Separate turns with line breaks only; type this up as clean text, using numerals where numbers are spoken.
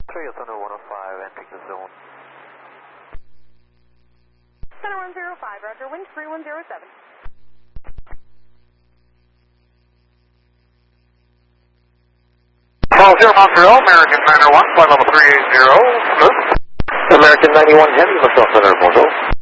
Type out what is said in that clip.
Thunder 105, entering the zone.
Center 105, roger, wind 3107.
Montreal, American 901, flight level 380, smooth.
American 91 Heavy, myself, Center, bonjour.